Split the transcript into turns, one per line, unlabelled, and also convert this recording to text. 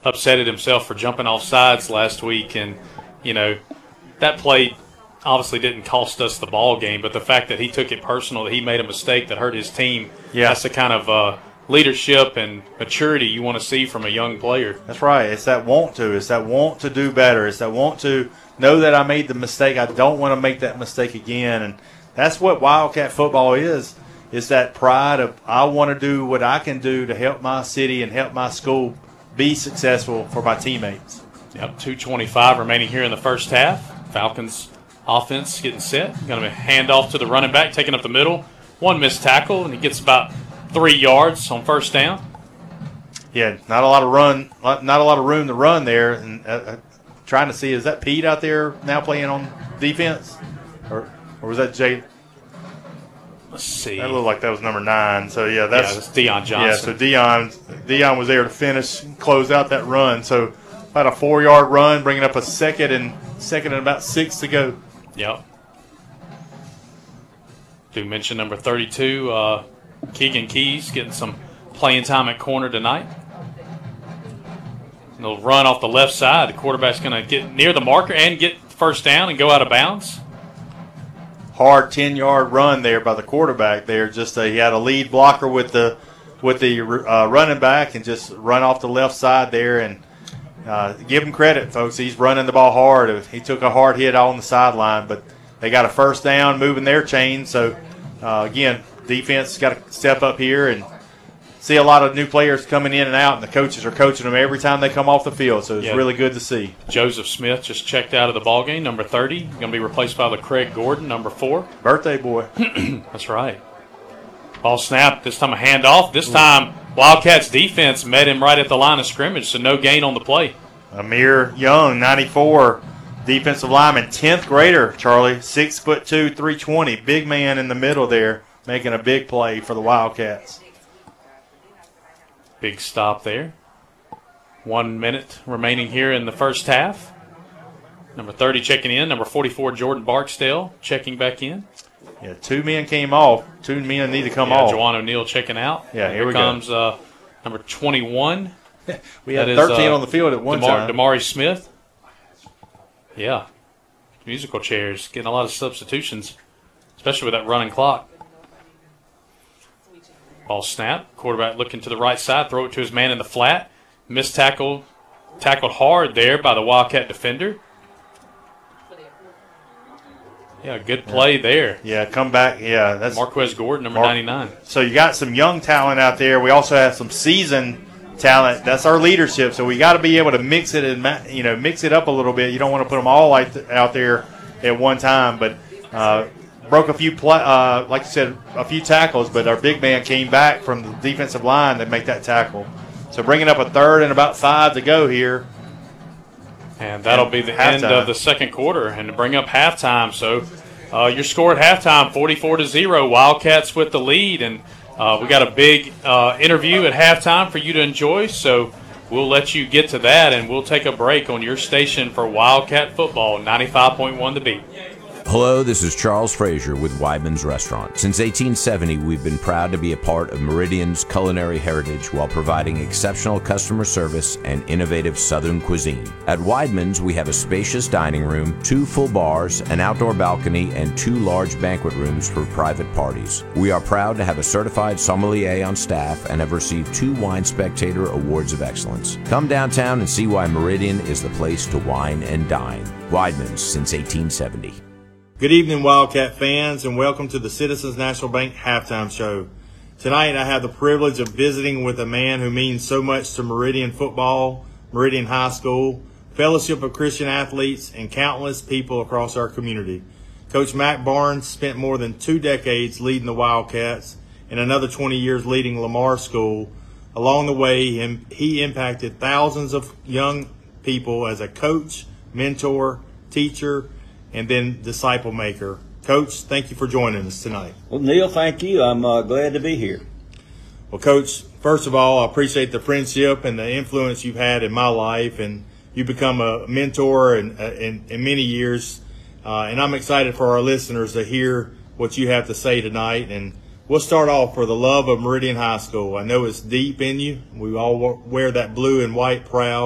upset at himself for jumping off sides last week. And, that play obviously didn't cost us the ball game, but the fact that he took it personal, that he made a mistake that hurt his team, that's the kind of leadership and maturity you want to see from a young player.
That's right. It's that want to. It's that want to do better. It's that want to know that I made the mistake. I don't want to make that mistake again. And that's what Wildcat football is that pride of I want to do what I can do to help my city and help my school be successful for my teammates.
Yep, 2:25 remaining here in the first half. Falcons offense getting set. Going to hand off to the running back, taking up the middle. One missed tackle, and he gets about 3 yards on first down.
Yeah, not a lot of room to run there. And trying to see, is that Pete out there now playing on defense, or was that Jay?
Let's see.
That looked like that was number 9. So that's
Deion Johnson.
Yeah, so Deion was there to finish, close out that run. So about a 4-yard run, bringing up a second and about 6 to go.
Yep. Do mention number 32, Keegan Keys, getting some playing time at corner tonight. And they'll run off the left side. The quarterback's going to get near the marker and get first down and go out of bounds.
Hard 10-yard run there by the quarterback there. Just he had a lead blocker with the running back and just run off the left side there. And give him credit, folks. He's running the ball hard. He took a hard hit on the sideline, but they got a first down, moving their chain. So, again, defense got to step up here and see a lot of new players coming in and out, and the coaches are coaching them every time they come off the field. So it's really good to see.
Joseph Smith just checked out of the ballgame, number 30. Going to be replaced by the Craig Gordon, number 4.
Birthday boy.
That's right. Ball snap, this time a handoff. This time Wildcats defense met him right at the line of scrimmage, so no gain on the play.
Amir Young, 94, defensive lineman, 10th grader, Charlie, 6'2", 320. Big man in the middle there, making a big play for the Wildcats.
Big stop there. 1 minute remaining here in the first half. Number 30 checking in. Number 44, Jordan Barksdale, checking back in.
Yeah, 2 men came off. 2 men need to come off.
Juwan O'Neal checking out.
Yeah, here we
comes number 21.
We had 13 on the field at one time.
Damari Smith. Yeah. Musical chairs, getting a lot of substitutions, especially with that running clock. Ball snap. Quarterback looking to the right side. Throw it to his man in the flat. Missed tackle. Tackled hard there by the Wildcat defender. Yeah, good play there.
Yeah, come back. Yeah, that's
Marquez Gordon, number 99.
So you got some young talent out there. We also have some seasoned talent. That's our leadership. So we got to be able to mix it and mix it up a little bit. You don't want to put them all out there at one time. But broke a few like you said, a few tackles. But our big man came back from the defensive line to make that tackle. So bringing up a third and about 5 to go here.
And that'll be the end of the second quarter and to bring up halftime. So your score at halftime, 44-0. Wildcats with the lead. And we got a big interview at halftime for you to enjoy. So we'll let you get to that, and we'll take a break on your station for Wildcat football, 95.1 The Beat.
Hello, this is Charles Frazier with Weidman's Restaurant. Since 1870, we've been proud to be a part of Meridian's culinary heritage while providing exceptional customer service and innovative Southern cuisine. At Weidman's, we have a spacious dining room, 2 full bars, an outdoor balcony, and 2 large banquet rooms for private parties. We are proud to have a certified sommelier on staff and have received 2 Wine Spectator Awards of Excellence. Come downtown and see why Meridian is the place to wine and dine. Weidman's since 1870.
Good evening, Wildcat fans, and welcome to the Citizens National Bank Halftime Show. Tonight, I have the privilege of visiting with a man who means so much to Meridian football, Meridian High School, Fellowship of Christian Athletes, and countless people across our community. Coach Mack Barnes spent more than 2 decades leading the Wildcats and another 20 years leading Lamar School. Along the way, he impacted thousands of young people as a coach, mentor, teacher, and then disciple maker. Coach, thank you for joining us tonight.
Well, Neil, thank you. I'm glad to be here.
Well, Coach, first of all, I appreciate the friendship and the influence you've had in my life, and you become a mentor in many years. And I'm excited for our listeners to hear what you have to say tonight. And we'll start off for the love of Meridian High School. I know it's deep in you. We all wear that blue and white proud.